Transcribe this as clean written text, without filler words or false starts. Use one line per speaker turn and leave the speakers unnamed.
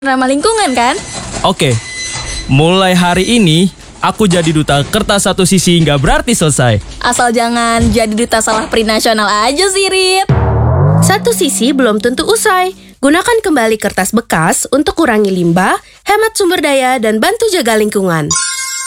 ramah lingkungan kan?
Oke, mulai hari ini aku jadi duta kertas satu sisi nggak berarti selesai.
Asal jangan jadi duta salah print nasional aja sih, Rit.
Satu sisi belum tentu usai. Gunakan kembali kertas bekas untuk kurangi limbah, hemat sumber daya, dan bantu jaga lingkungan.